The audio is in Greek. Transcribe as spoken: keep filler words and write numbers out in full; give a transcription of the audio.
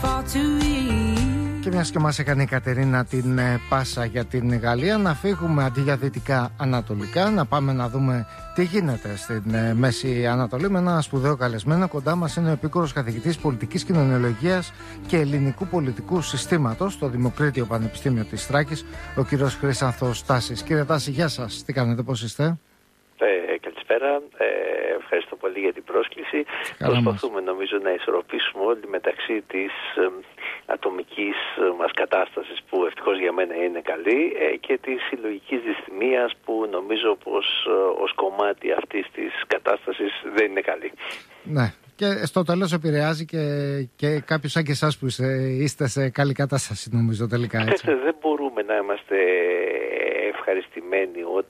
Και μιας και μας έκανε η Κατερίνα την ε, πάσα για την Γαλλία, να φύγουμε αντί για δυτικά ανατολικά, να πάμε να δούμε τι γίνεται στην ε, Μέση Ανατολή με ένα σπουδαίο καλεσμένο. Κοντά μας είναι ο επίκορος καθηγητής πολιτικής κοινωνιολογίας και ελληνικού πολιτικού συστήματος στο Δημοκρίτιο Πανεπιστήμιο της Θράκης, ο κύριος Χρύσανθος Τάσης. Κύριε Τάση, γεια σας. Τι κάνετε, πώς είστε? Ε, καλησπέρα. Ε, ευχαριστώ πολύ για την πρόσκληση. Καλά Προσπαθούμε μας. νομίζω να ισορροπήσουμε όλοι μεταξύ της ε, ατομικής μας κατάστασης που ευτυχώς για μένα είναι καλή ε, και της συλλογικής δυσθυμίας που νομίζω πως ε, ως κομμάτι αυτής της κατάστασης δεν είναι καλή. Ναι. Και στο τέλος επηρεάζει και, και κάποιους σαν και εσάς που είστε, είστε σε καλή κατάσταση, νομίζω τελικά. Έτσι. Δεν μπορούμε να είμαστε ευχαριστημένοι